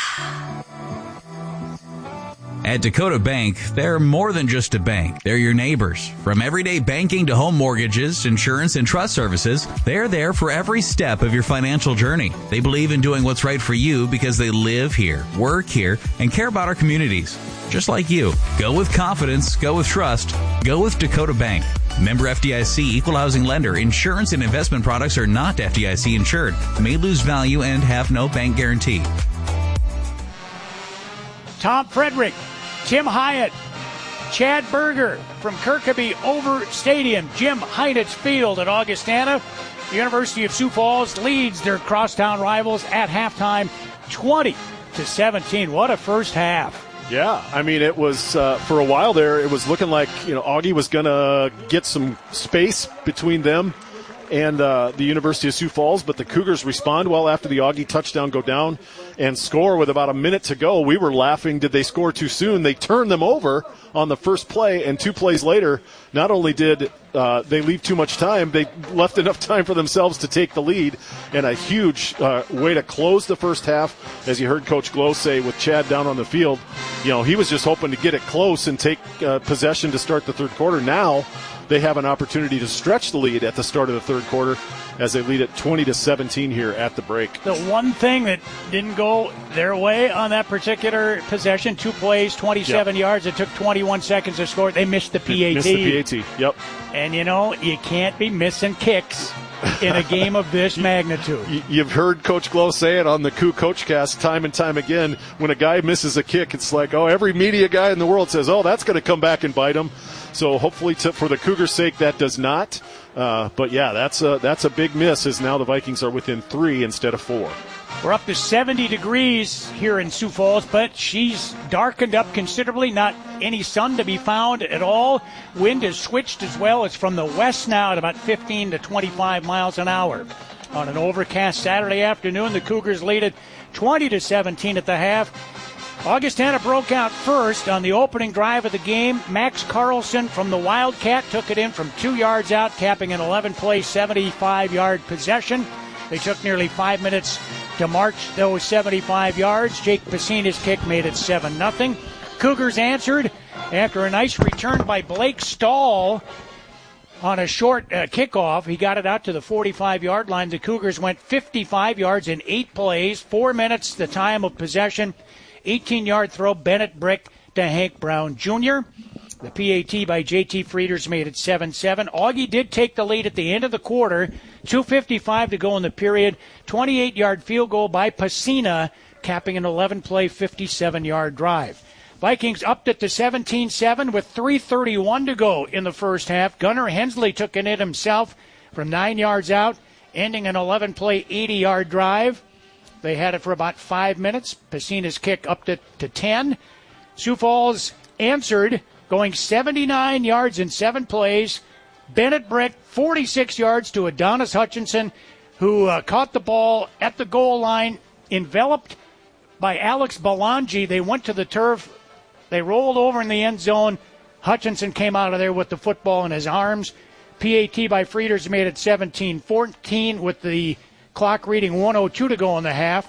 At Dakota Bank, they're more than just a bank. They're your neighbors. From everyday banking to home mortgages, insurance, and trust services, they're there for every step of your financial journey. They believe in doing what's right for you because they live here, work here, and care about our communities. Just like you. Go with confidence. Go with trust. Go with Dakota Bank. Member F D I C, equal housing lender. Insurance and investment products are not F D I C insured, may lose value, and have no bank guarantee. Tom Frederick, Tim Hyatt, Chad Berger from Kirkaby Over Stadium, Jim Heinitz Field at Augustana. The University of Sioux Falls leads their crosstown rivals at halftime, twenty to seventeen. What a first half. Yeah, I mean, it was, uh, for a while there, it was looking like, you know, Augie was going to get some space between them and uh, the University of Sioux Falls, but the Cougars respond well after the Augie touchdown, go down and score with about a minute to go. We were laughing, did they score too soon? They turned them over on the first play, and two plays later, not only did uh, they leave too much time, they left enough time for themselves to take the lead, and a huge uh, way to close the first half. As you heard Coach Glow say with Chad down on the field, you know, he was just hoping to get it close and take uh, possession to start the third quarter. Now they have an opportunity to stretch the lead at the start of the third quarter as they lead at twenty to seventeen here at the break. The one thing that didn't go their way on that particular possession, two plays, twenty-seven yep. yards, it took twenty-one seconds to score. They missed the P A T. Missed the P A T, yep. And, you know, you can't be missing kicks in a game of this magnitude. You've heard Coach Glow say it on the Coup Coachcast time and time again. When a guy misses a kick, it's like, oh, every media guy in the world says, oh, that's going to come back and bite him. So hopefully to, for the Cougars' sake, that does not. Uh, but, yeah, that's a, that's a big miss as now the Vikings are within three instead of four. We're up to seventy degrees here in Sioux Falls, but she's darkened up considerably. Not any sun to be found at all. Wind has switched as well. It's from the west now at about fifteen to twenty-five miles an hour. On an overcast Saturday afternoon, the Cougars lead it twenty to seventeen at the half. Augustana broke out first on the opening drive of the game. Max Carlson from the Wildcat took it in from two yards out, capping an eleven-play, seventy-five-yard possession. They took nearly five minutes to march those seventy-five yards. Jake Pacina's kick made it seven nothing. Cougars answered after a nice return by Blake Stahl on a short uh, kickoff. He got it out to the forty-five-yard line. The Cougars went fifty-five yards in eight plays, four minutes the time of possession. eighteen-yard throw, Bennett Brick to Hank Brown Junior The P A T by J T Frieders made it seven seven. Augie did take the lead at the end of the quarter. two fifty-five to go in the period. twenty-eight-yard field goal by Pacina, capping an eleven-play, fifty-seven-yard drive. Vikings upped it to seventeen seven with three thirty-one to go in the first half. Gunnar Hensley took it in himself from nine yards out, ending an eleven-play, eighty-yard drive. They had it for about five minutes. Pacina's kick upped it to ten. Sioux Falls answered, going seventy-nine yards in seven plays. Bennett Brick, forty-six yards to Adonis Hutchinson, who uh, caught the ball at the goal line, enveloped by Alex Belangi. They went to the turf. They rolled over in the end zone. Hutchinson came out of there with the football in his arms. P A T by Frieders made it seventeen fourteen with the clock reading one oh two to go in the half.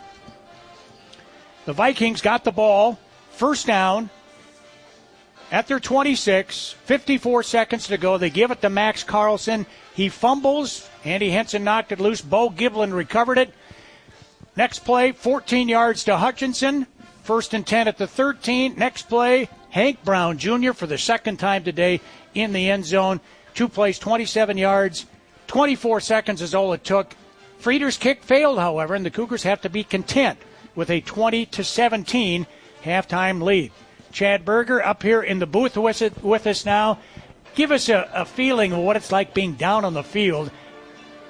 The Vikings got the ball, first down, at their twenty-six, fifty-four seconds to go. They give it to Max Carlson. He fumbles. Andy Henson knocked it loose. Bo Giblin recovered it. Next play, fourteen yards to Hutchinson. First and ten at the thirteen. Next play, Hank Brown Junior for the second time today in the end zone. Two plays, twenty-seven yards. twenty-four seconds is all it took. Frieders' kick failed, however, and the Cougars have to be content with a twenty to seventeen halftime lead. Chad Berger up here in the booth with, it, with us now. Give us a, a feeling of what it's like being down on the field.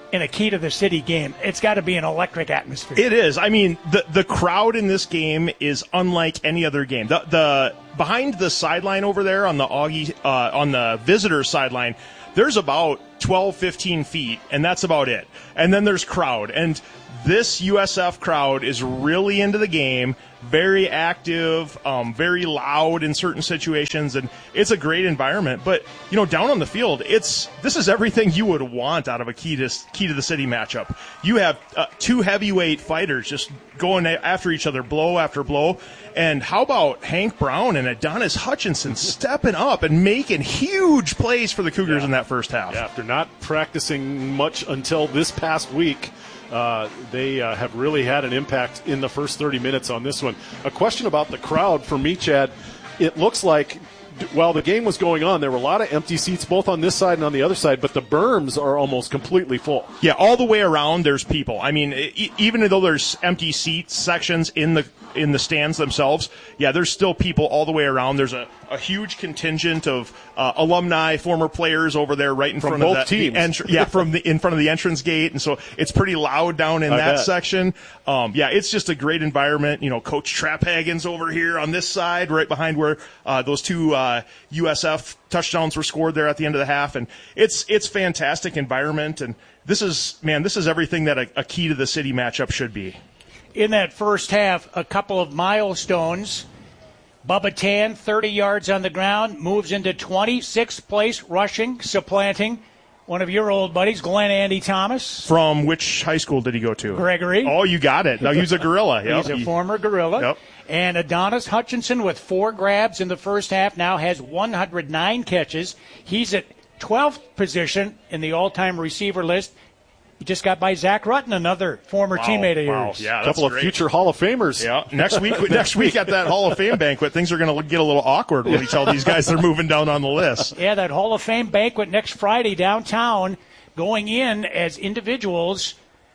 in a key to the city game, it's got to be an electric atmosphere. It is. I mean, the the crowd in this game is unlike any other game. The the behind the sideline over there on the Augie uh, on the visitor sideline, there's about twelve, fifteen feet, and that's about it. And then there's crowd, and this U S F crowd is really into the game, very active, um, very loud in certain situations, and it's a great environment. But, you know, down on the field, it's this is everything you would want out of a key to, key to the city matchup. You have uh, two heavyweight fighters just going after each other, blow after blow. And how about Hank Brown and Adonis Hutchinson stepping up and making huge plays for the Cougars yeah. in that first half? Yeah, after not practicing much until this past week, Uh, they uh, have really had an impact in the first thirty minutes on this one. A question about the crowd for me, Chad. It looks like while the game was going on, there were a lot of empty seats both on this side and on the other side, but the berms are almost completely full. Yeah, all the way around there's people. I mean, e- even though there's empty seat sections in the in the stands themselves, yeah, there's still people all the way around. There's a, a huge contingent of uh, alumni, former players over there right in from front both of the, teams. the entr- yeah, from the in front of the entrance gate, and so it's pretty loud down in I that bet. section. Um, yeah, it's just a great environment. You know, Coach Trapphagen's over here on this side, right behind where uh, those two uh, U S F touchdowns were scored there at the end of the half, and it's it's fantastic environment. And this is man, this is everything that a, a key to the city matchup should be. In that first half, a couple of milestones. Bubba Tan, thirty yards on the ground, moves into twenty-sixth place rushing, supplanting one of your old buddies, Glenn Andy Thomas. From which high school did he go to? Gregory. Oh, you got it. Now he's a gorilla. Yep. He's a former gorilla. Yep. And Adonis Hutchinson with four grabs in the first half now has one hundred nine catches. He's at twelfth position in the all-time receiver list. He just got by Zach Rutten, another former wow, teammate of wow. yours. Yeah, a couple of great. future Hall of Famers. Yeah, next week, next week at that Hall of Fame banquet, things are going to get a little awkward when we tell these guys they're moving down on the list. Yeah, that Hall of Fame banquet next Friday downtown, going in as individuals,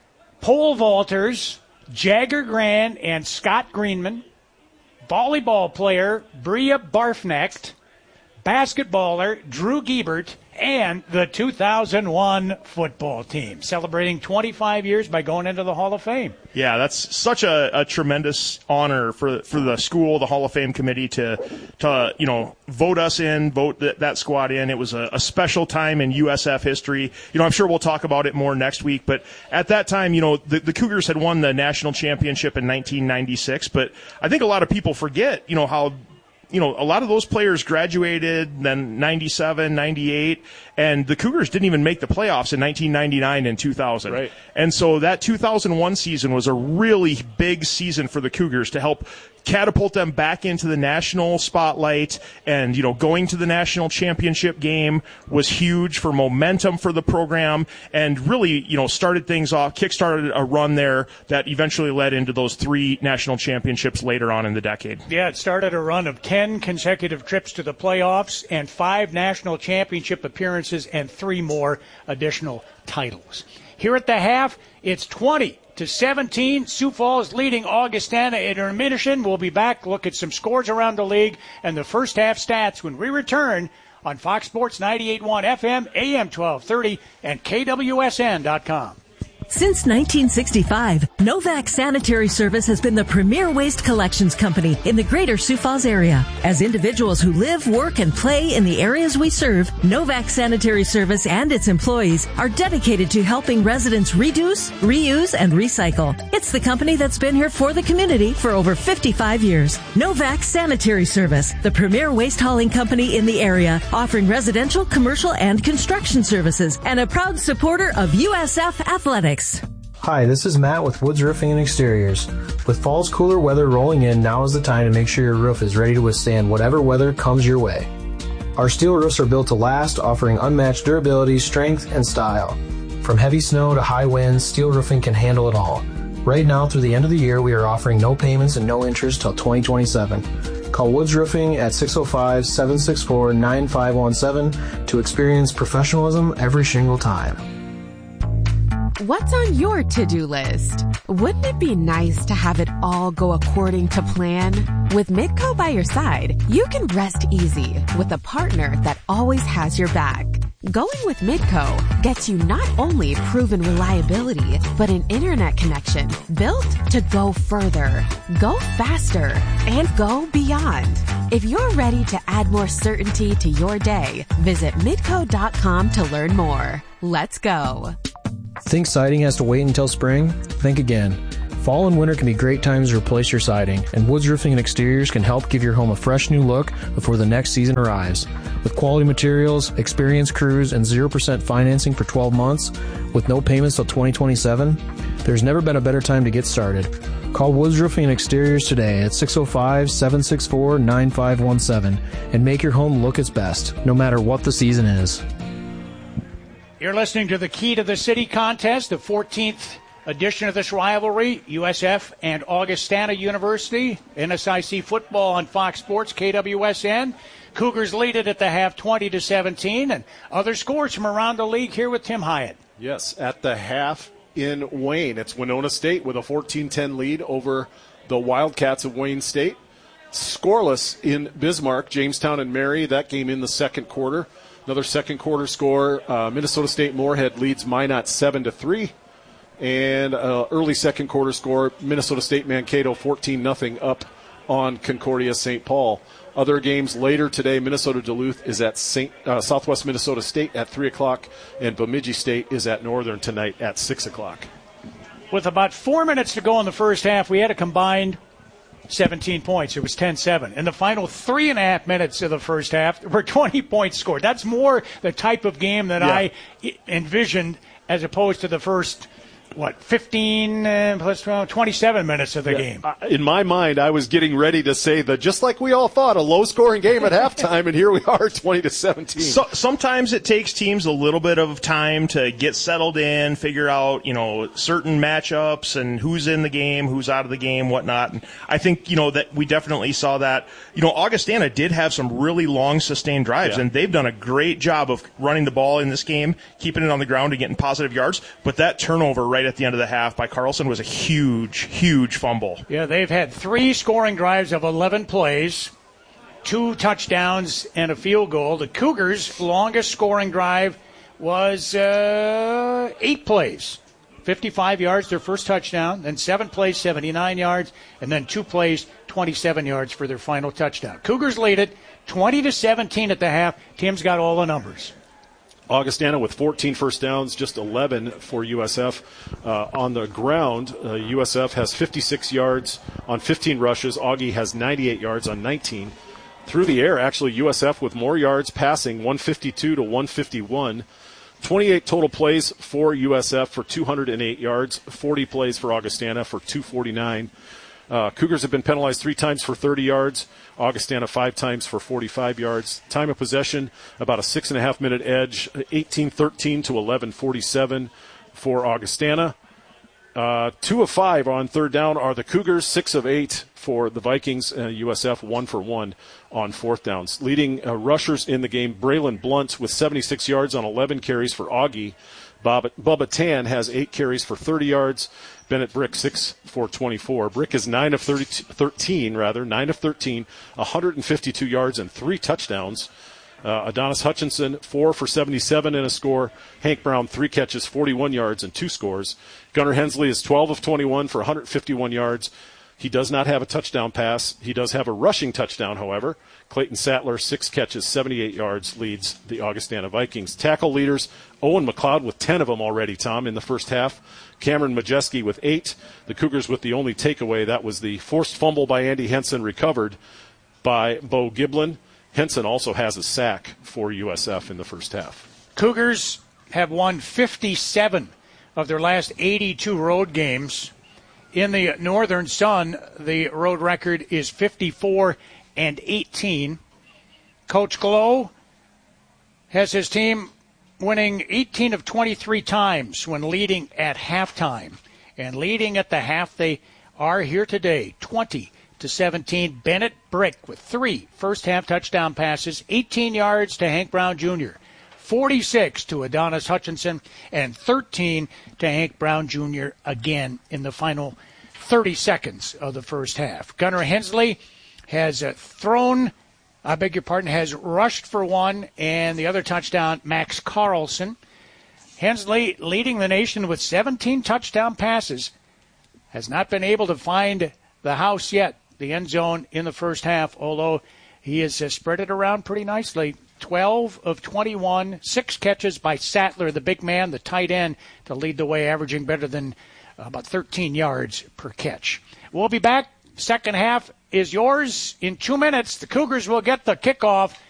pole vaulters, Jagger Grand and Scott Greenman, volleyball player Bria Barfnecht, basketballer Drew Giebert, and the two thousand one football team, celebrating twenty-five years by going into the Hall of Fame. Yeah, that's such a, a tremendous honor for for the school, the Hall of Fame committee to to you know vote us in, vote that, that squad in. It was a, a special time in U S F history. You know, I'm sure we'll talk about it more next week. But at that time, you know, the, the Cougars had won the national championship in nineteen ninety-six. But I think a lot of people forget, you know, how. You know, a lot of those players graduated then ninety-seven, ninety-eight, and the Cougars didn't even make the playoffs in nineteen ninety-nine and two thousand. Right. And so that two thousand one season was a really big season for the Cougars to help catapult them back into the national spotlight. And, you know, going to the national championship game was huge for momentum for the program and really, you know, started things off, kickstarted a run there that eventually led into those three national championships later on in the decade. Yeah, it started a run of ten consecutive trips to the playoffs and five national championship appearances and three more additional titles. Here at the half, it's twenty to seventeen. Sioux Falls leading Augustana at intermission. We'll be back, look at some scores around the league and the first half stats when we return on Fox Sports ninety-eight point one F M, A M twelve thirty, and K W S N dot com. Since nineteen sixty-five, Novak Sanitary Service has been the premier waste collections company in the greater Sioux Falls area. As individuals who live, work, and play in the areas we serve, Novak Sanitary Service and its employees are dedicated to helping residents reduce, reuse, and recycle. It's the company that's been here for the community for over fifty-five years. Novak Sanitary Service, the premier waste hauling company in the area, offering residential, commercial, and construction services, and a proud supporter of U S F Athletics. Hi, this is Matt with Woods Roofing and Exteriors. With fall's cooler weather rolling in, now is the time to make sure your roof is ready to withstand whatever weather comes your way. Our steel roofs are built to last, offering unmatched durability, strength, and style. From heavy snow to high winds, steel roofing can handle it all. Right now, through the end of the year, we are offering no payments and no interest till twenty twenty-seven. Call Woods Roofing at six oh five, seven six four, nine five one seven to experience professionalism every shingle time. What's on your to-do list? Wouldn't it be nice to have it all go according to plan? With Midco by your side, you can rest easy with a partner that always has your back. Going with Midco gets you not only proven reliability, but an internet connection built to go further, go faster, and go beyond. If you're ready to add more certainty to your day, visit midco dot com to learn more. Let's go. Think siding has to wait until spring? Think again. Fall and winter can be great times to replace your siding, and Woods Roofing and Exteriors can help give your home a fresh new look before the next season arrives. With quality materials, experienced crews, and zero percent financing for twelve months, with no payments till twenty twenty-seven, there's never been a better time to get started. Call Woods Roofing and Exteriors today at six oh five, seven six four, nine five one seven and make your home look its best, no matter what the season is. You're listening to the Key to the City contest, the fourteenth edition of this rivalry, U S F and Augustana University. N S I C football on Fox Sports, K W S N. Cougars lead it at the half twenty to seventeen, and other scores from around the league here with Tim Hyatt. Yes, at the half in Wayne, it's Winona State with a fourteen ten lead over the Wildcats of Wayne State. Scoreless in Bismarck, Jamestown and Mary. That game in the second quarter. Another second quarter score. Uh, Minnesota State Moorhead leads Minot seven to three. And uh, early second quarter score, Minnesota State Mankato fourteen nothing up on Concordia Saint Paul. Other games later today, Minnesota Duluth is at Saint uh, Southwest Minnesota State at three o'clock, and Bemidji State is at Northern tonight at six o'clock. With about four minutes to go in the first half, we had a combined seventeen points. It was ten seven. In the final three and a half minutes of the first half, there were twenty points scored. That's more the type of game that yeah. I envisioned as opposed to the first what, fifteen uh, plus twelve, twenty-seven minutes of the yeah. game. Uh, in my mind, I was getting ready to say that just like we all thought, a low-scoring game at halftime, and here we are, twenty to seventeen. So, sometimes it takes teams a little bit of time to get settled in, figure out, you know, certain matchups and who's in the game, who's out of the game, whatnot. And I think, you know, that we definitely saw that. You know, Augustana did have some really long, sustained drives, yeah. and they've done a great job of running the ball in this game, keeping it on the ground and getting positive yards. But that turnover right at the end of the half by Carlson was a huge, huge fumble. Yeah, they've had three scoring drives of eleven plays, two touchdowns, and a field goal. The Cougars' longest scoring drive was uh, eight plays, fifty-five yards, their first touchdown, then seven plays, seventy-nine yards, and then two plays, twenty-seven yards for their final touchdown. Cougars lead it twenty to seventeen at the half. Tim's got all the numbers. Augustana with fourteen first downs, just eleven for U S F. Uh, on the ground, uh, U S F has fifty-six yards on fifteen rushes. Augie has ninety-eight yards on nineteen. Through the air, actually, U S F with more yards passing, one fifty-two to one fifty-one. twenty-eight total plays for U S F for two hundred eight yards, forty plays for Augustana for two forty-nine. Uh, Cougars have been penalized three times for thirty yards. Augustana five times for forty-five yards. Time of possession, about a six and a half minute edge, eighteen thirteen to eleven forty-seven for Augustana. Uh, two of five on third down are the Cougars, six of eight for the Vikings. Uh, U S F one for one on fourth downs. Leading uh, rushers in the game, Braylon Blunt with seventy-six yards on eleven carries for Augie. Bob, Bubba Tan has eight carries for thirty yards. Bennett Brick, six for twenty-four. Brick is nine of thirty, thirteen, rather, nine of thirteen, one hundred fifty-two yards and three touchdowns. Uh, Adonis Hutchinson, four for seventy-seven in a score. Hank Brown, three catches, forty-one yards and two scores. Gunnar Hensley is twelve of twenty-one for one hundred fifty-one yards. He does not have a touchdown pass. He does have a rushing touchdown, however. Clayton Sattler, six catches, seventy-eight yards, leads the Augustana Vikings. Tackle leaders, Owen McLeod with ten of them already, Tom, in the first half. Cameron Majeski with eight. The Cougars with the only takeaway. That was the forced fumble by Andy Henson, recovered by Bo Giblin. Henson also has a sack for U S F in the first half. Cougars have won fifty-seven of their last eighty-two road games. In the Northern Sun, the road record is fifty-four and eighteen. Coach Glow has his team winning eighteen of twenty-three times when leading at halftime. And leading at the half, they are here today, twenty to seventeen. Bennett Brick with three first-half touchdown passes, eighteen yards to Hank Brown Junior, forty-six to Adonis Hutchinson, and thirteen to Hank Brown Junior again in the final thirty seconds of the first half. Gunnar Hensley has uh, thrown I beg your pardon, has rushed for one, and the other touchdown, Max Carlson. Hensley leading the nation with seventeen touchdown passes. Has not been able to find the house yet, the end zone in the first half, although he has uh, spread it around pretty nicely. twelve of twenty-one, six catches by Sattler, the big man, the tight end, to lead the way, averaging better than uh, about thirteen yards per catch. We'll be back. Second half is yours in two minutes. The Cougars will get the kickoff